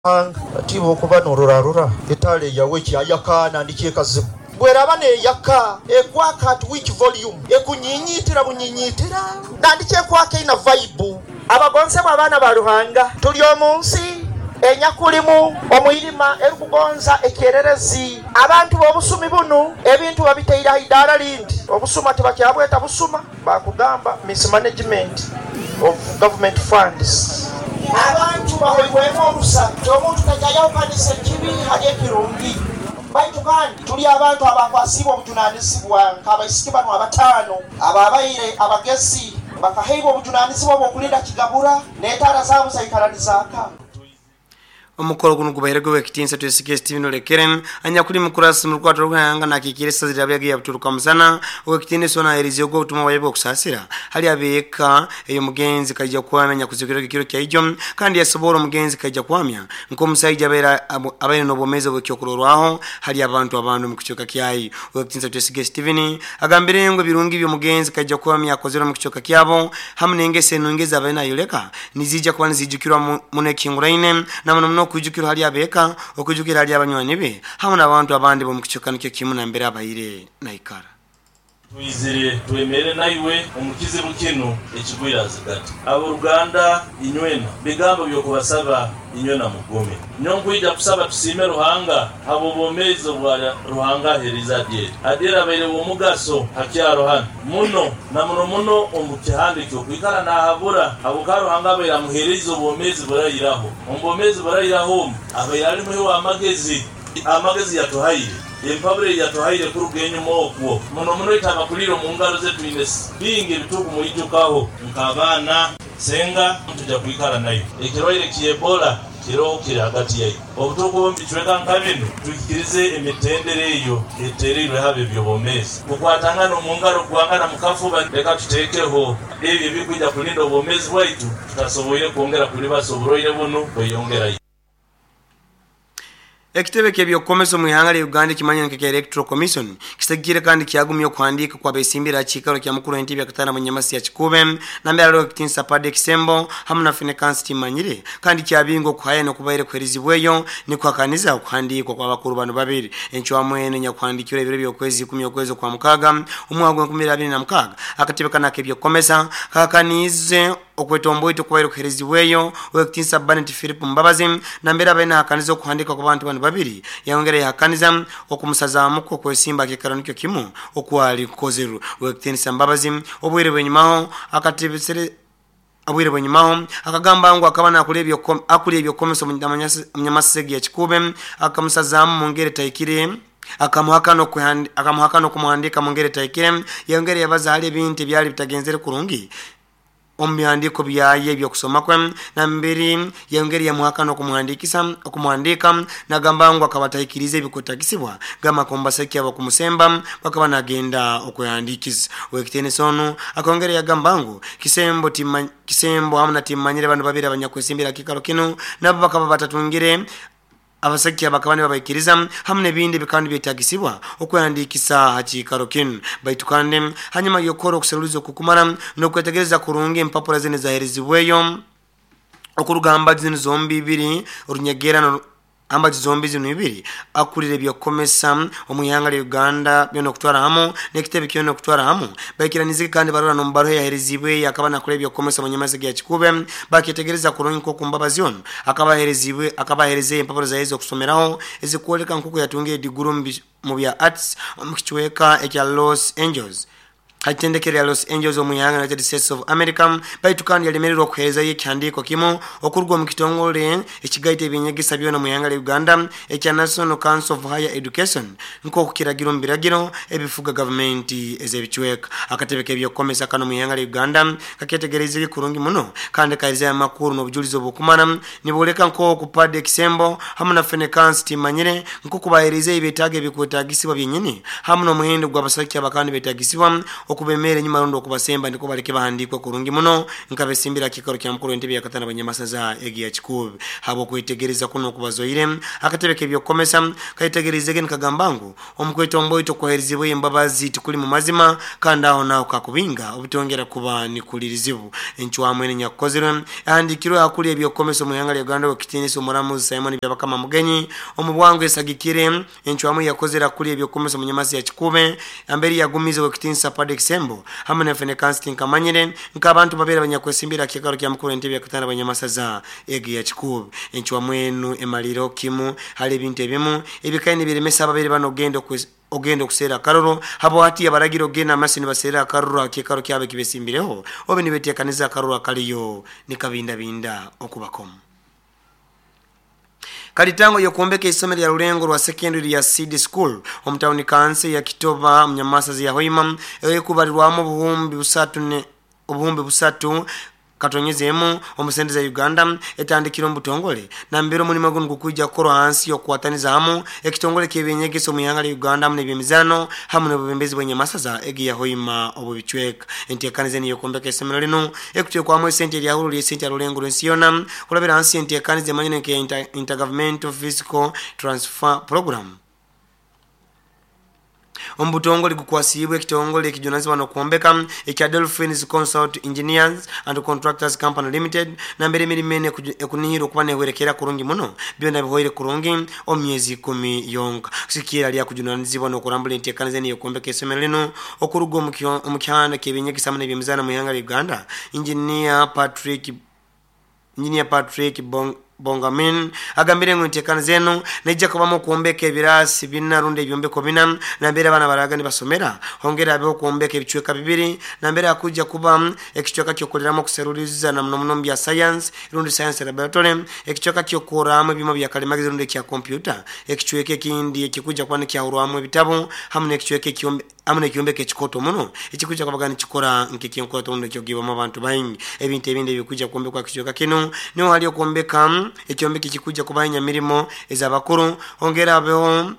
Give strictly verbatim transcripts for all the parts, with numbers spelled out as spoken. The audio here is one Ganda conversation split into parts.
Tibo kuba nororarura etale yawe kyayakana ndikyekazibu bweraba ne yaka ekwaka at which volume ekunyinyitira bunyinyitira nandikyekwaka ina vibe abagonse abana ba Ruhanga tuli omunsi enyakulimu omuyirima erukugonza ekyererezi abantu b'obusumi bunu ebintu babiteira idara lindi obusuma tebakyabweta busuma bakugamba mismanagement of government funds abantu baweebwemu omusa omuntu tajayawukanisa ekibi hali ekirungi baitu kandi tuli abantu abakwasibwa obujunaanyizibwa nk'abaisiki bano abataano ababaire abagezi bakaheibwa obujunaanyizibwa bw'okulinda kigabura n'etaala zaabo zaikalanizaaka. Omukolo guno gubaherego wekitinsa twesike Steven Lekeren anya kuli mukurasi mu rwanda rw'anga nakikirisa zirabyaga yabturuka musana wekitinde sona eriziyo go utuma wayebo okusasira hali abeka eyo mugenzi kajja kwamenya kuzikira kikiro kyaijo kandi yasobora mugenzi kajja kwamya nko musayija abera abaye no bomezo bw'ekyokurorwaho hali abantu abantu mu kichoka kyayi wekitinsa twesike Steven agambire ngo birungi byo mugenzi kajja kwamya akozera mu kichoka kyabo hamunengese nongeza abana yoleka nizija kwa nizijukirwa munekinguraine na kujukira hali abeka okujukira hali abanywanyi be hamuna abantu abandi bo mukichokano cyo kimuna mbere abayire naikara twizire twemere naiwe omukize mukino ekigwira zigati abo Ruganda inywena bigamba byo kubasaba inywena mugome nyonkwija kusaba tusime Ruhanga abo bomezo bwa Ruhanga heriza die adira bere wo mugaso hakyaro hano muno na muno muno omukihande cyo kwikara na habura abo ka Ruhanga bere muherizo bomezi barayiraho ombomezi barayiraho abayari mu wa magezi amagezi yatuhayire Empabure yatuhaire kurugenyo mokwo muno muno itaba kuliro mu ngalo zetu ines bingi bituku muyijukaho nkabana senga tujja kwikala nayo ekiroire kiyebola kiro kiri hagati yayo obutuku mbichweka nkabino tukirize emitendere eyo eterirwe habe byobomezi kukwatanga no mu ngalo kuangana mukafuba leka tutekeho ebi bikujja kulinda obomezi bwaitu tutasoboye kuongera kuli basoboye buno kweyongera. Ekitebe kebyo komeso mu ihanga lya Uganda kimanya nke Electoral Commission kisagire kandi kyagumye kwandika kwa besimbira chikaro kya mukuru ntibya katana munyamasi ya Kikube nambe alo kitinsa pade kisembo hamuna fine kansti manyire kandi kyabingo kwaye no kubaire kwerizibweyo ni kwakaniza kwandikwa kwa bakuru bano babiri encho amwene nya kwandikira ibiro byokwezi kumi okwezo kwa mukaga umwagwe kumi abiri na mukaga akatebe kana kebyo komesa kakanize okwetombo ito kwaire kwerizibweyo wekitinsa Banet Philip Mbabazi nambera bena akanizo kwandika kwa bantu bano babiri yongere yakaniza okumusazamu ko kwesimba kikaranukyo kimu okwali kozeru wekitinsa Mbabazi obwire bwenyimaho akatibisere abwire bwenyimaho akagamba ngo akabana akulebyo kom akulebyo komiso munyamasege ya Kikube akamusazamu mungere taikire akamuhakano kuhandi akamuhakano kumuhandika mungere taikire yongere yabaza hali binti byali bitagenzere kurungi ombyandiko byaye byo kusoma kwe na mbiri yongeri ya muhakano kumuhandikisa okumuhandika nagamba ngo akabatayikirize bikotakisibwa gama kombaseki aba kumusemba bakaba nagenda okuyandikiza wekitene sono akongera yagamba ngo kisembo timma kisembo amna timmanyire bantu babiri abanyakwesimbira kikalo kino nabo bakaba batatungire abasaki abakabane babayikiriza hamne bindi bikandi byetagisibwa okwandikisa hakikaro kin baitukande hanyuma yokoro kuserulizo kukumara no kwetegereza kurunga impapuro zene zaherizibweyo okurugamba zine zombi bibiri orunyegera no amba zombi zinu ibiri akurire byo komesa omuyanga lya Uganda byo kutwara hamo nekitebe kyo no kutwara hamo bakiranizike kandi barora no mbaro yaherizibwe yakabana kure byo komesa munyamazige ya Kikube bakitegereza kurungi ko kumbabazi ono akabaherizibwe akabahereze impapuro zahizo kusomeraho ezikoleka nkuko yatungiye digurumbi mu bya arts omukichweka ekya Los Angeles Hatendekere ya Los Angeles omuyanga United States of America baitukandi yalemererwa kuheza yekyandiko kimo okurwa mu kitongole ekigaite ebinyegisa byona muyanga lya Uganda ekya National Council of Higher Education nko kukiragiro mbiragiro ebifuga government ezebichweka akatebeke byo komesa kano muyanga lya Uganda kaketegereze kurungi muno kandi kaize amakuru no bujulizo bokumana niboleka nko kupade kisembo hamuna fene kansti manyire nko kubahereze ibitage bikutagisibwa byenyine hamuna muhinde gwa basaki abakandi betagisibwa okubemere nyuma rondo okubasemba ndiko baleke bahandikwe kurungi muno nkabesimbira kikaro kya mukuru w'entebe ya Katana Banyamasaza egi ya Kikubi habo kwetegereza kuno kubazoire akatebeke byo komesa kayitegerezege nkagambangu omukweto mboito koherizibwe embabazi tukuli mu mazima kandi aho naho kakubinga obutongera kuba ni kulirizibu enchwa mwene nyakozere andikiro akuli ebyo komesa mu yanga ya Uganda okitiniso muramuzi Simon byabakama mugenyi omubwangu esagikire enchwa mwe yakozera kuli ebyo komesa mu Nyamasi ya Kikubi amberi yagumize okitinisa Padre Kisembo hamwe na Fene Constant Kamanyire nkabantu babera banyakwesimbira kikaro kya mukuru w'entebe ya Katana Banyamasaza egi ya Kikubi enchwa mwenu emaliro kimu hali bintu ebimu ebikaini biremesa babere banogendo ogendo kusera karoro habo hati abaragiro gena masini basera karoro akikaro kyabe kibesimbireho obe nibetekaniza karoro kaliyo nikabinda binda okubakomo Kalitango yokuombeka isomero ya Rulengo rwa secondary ya Seed School omtawuni kanse ya Kitoba Mnyamasazi ya Hoima ekubalirwamo buhumbi busatu ne obuhumbi busatu katonyezemo omusendeza Uganda etandikiro mbutongole na mbero muri magungu gukujja koro hansi yo kwataniza hamo ekitongole kebenyegeso muyanga Uganda mune byemizano hamwe n'obubembezi bw'Nyamasaza egi ya Hoima obubichweka entekanizeni yokombeka isomero lino ekutye kwa mwe sente ya hulu ya sente ya Rulengo Rensiona kulabira hansi entekanize manyene ke inter, intergovernmental fiscal transfer program Ombutongole gukwasibwe kitongole kijonazibwa no kuombeka ekya Dolphins Consult Engineers and Contractors Company Limited na mbere mirimene ekunihiro kubane hwerekera kurungi muno byona bihoire kurungi omyezi kumi yonka sikira lya kujonazibwa no kurambula entekanizeni yokuombeka isomero lino okurugo omukyanda kebinyekisa mune byemizana mu yanga Uganda Engineer Patrick Engineer Patrick Bong Bongamin agambire ngo ntekanizeno nejja kubamo kuombeka ebirasi binarunde ebyombeko bina na mbere bana baragani basomera hongera abeho kuombeka ebichweka bibiri na mbere akujja kuba ekichweka kyokoleramu kuseruliza na mnomno bya science rundi science laboratory ekichweka kyokoramu bimo bya kalimagi rundi kya computer ekichweka kindi ekikujja kwana kya urwamu ebitabo hamwe ekichweka kyombe amune kyombeka ekikoto muno ekikujja kubagani kikora nkekyenkola tondo kyogiba mu bantu bayingi ebintu ebindi bikujja kuombeka kichweka kino niho hali okuombeka ekyombeki kikujja kubanya mirimo ezabakuru ongera abeho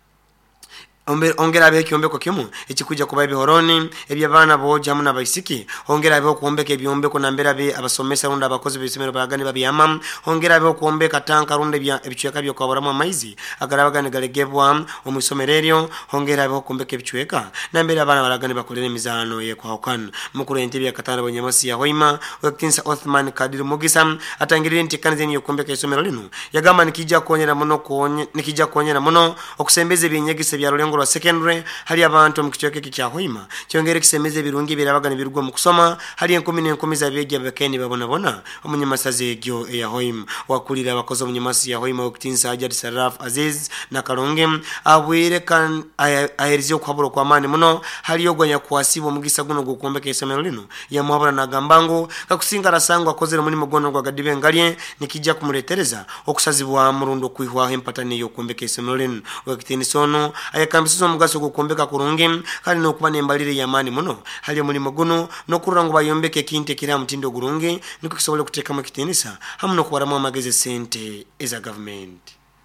ongera abeho ekyombeko kimu ekikujja kuba ebihoroni ebyabana bojamu n'abaisiki ongera abeho kuombeka ebyombeko nambera be abasomesa runda abakozi b'isomero bagani babiyama ongera abeho kuombeka tanka runda bya ebichweka byo kwabaramu amaizi agarabagani galegebwa omusomereryo ongera abeho kuombeka ebichweka nambera abana baragani bakolera emizano ye kwahokana mukuru entebe ya Katana Banyamasi ya Hoima Wekinsa Othman Kadir Mugisa atangirira ntikanizeni yokuombeka isomero lino yagamba nikijja kuonyera muno kuonye nikijja kuonyera muno okusembeza ebyengegise bya Rulengo rwa secondary hali abantu mu kichweke kya Hoima cyongere kisemeze birungi birabagana birugwa mu kusoma hali enkumi n'enkumi za byeje bakeni babona bona Omunyamasazi egyo ya Hoima wakulira abakozi Omunyamasi ya Hoima okutinsa Ajad Saraf Aziz na Kalonge abwire kan aherizyo kwaburo kwa mani muno hali yogwanya kwasibo mugisa guno gukombeka isomero lino ya muhabara na gambango kakusinga rasango akozera muri mugono gwa gadibe ngalye nikijja kumuretereza okusazibwa murundo kwihwa hempatane yo kuombeka isomero lino wakitini sono ayakambiso mugaso gukombeka kurungi kali no kuba nembalire yamani muno hali muri mugono no kurango bayombeke kinte kira mutindo gurungi niko kisobole kuteka mu kitinisa hamwe no kubaramu amageze sente eza government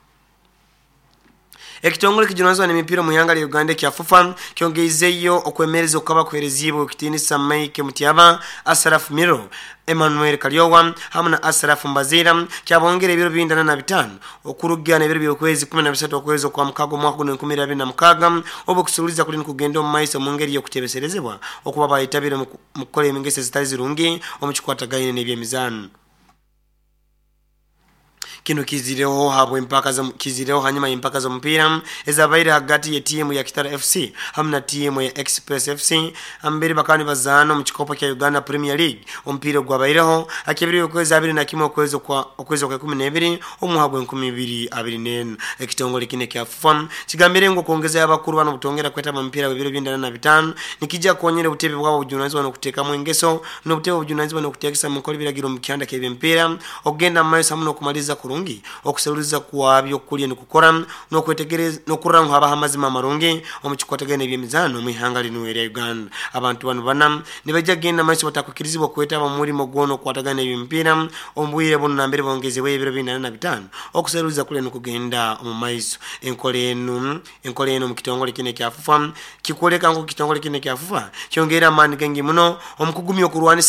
ekitongole kijonazwa n'emipira mu yanga ya Uganda kya FUFA kyongezeyo okwemereza okaba kwerezibo kitinisa Mike Mutiaba Asraf Miro Emmanuel Kalyowa hamwe na Asraf Mbazira kyabongera ebiro bindana na bitano okurugana ebiro byokwezi kumi na bisatu okwezo kwa mkago mwaka guno nkumi abiri na mukaaga obo kusuliza kuli nkugenda mu maiso mu ngeri yo kutebeserezebwa okuba bayitabire mu kukola emingese zitali zirungi omukikwataganye n'ebyemizano kino kizireho habwe mpaka za kizireho hanyuma impaka za mpira ezabaire hagati ya timu ya Kitara F C hamna timu ya Express F C ambiri bakani bazano mu kikopo kya Uganda Premier League ompira gwabaireho akibiri okwezi abiri na kimwe okwezo kwa okwezo kwa kumi na ebiri omuhabwe nkumi ibiri abiri nene ekitongole kine kya FUFA kigambire ngo kuongeza abakuru bano butongera kweta mu mpira bibiri bindana na bitano nikija kuonyera butebe bwabo bujunazwa no kuteka mu engeso no butebe bujunazwa no kutekisa mu koli biragiro mu kyanda kebe mpira ogenda maiso hamno kumaliza ku kurungi okuseruliza kwa byokulya nikukora n'okwetegereza n'okurra ngo habaho amazima amarungi omukikwatagana ebyemizano mu ihanga lino erya Uganda. Abantu bano bana nibajja genda maaso batakukirizibwa kwetaba mu mulimo gwono okukwatagana eby'emipiira omubwire buno nambere bongezebwa ebiro bina na bitano okuseruliza kule n'okugenda mu maaso. Enkola eno enkola eno mu kitongole kino ekyafufa kikoleka ngo kitongole kino ekyafufa kyongera amaani gengi muno omukugumya okulwanisa